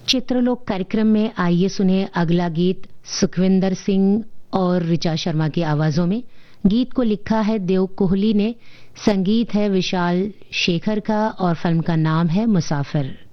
चित्रलोक कार्यक्रम में आइए सुने अगला गीत सुखविंदर सिंह और ऋचा शर्मा की आवाजों में। गीत को लिखा है देव कोहली ने, संगीत है विशाल शेखर का और फिल्म का नाम है मुसाफिर।